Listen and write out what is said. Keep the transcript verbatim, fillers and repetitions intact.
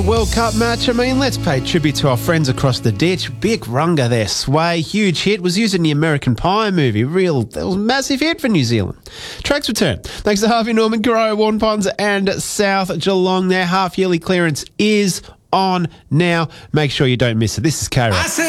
World Cup match, I mean, let's pay tribute to our friends across the ditch. Big Runga there, Sway, huge hit, was used in the American Pie movie. Real, that was a massive hit for New Zealand. Tracks return. Thanks to Harvey Norman, Garo, Warn Ponds and South Geelong. Their half-yearly clearance is on now. Make sure you don't miss it. This is K-Rock.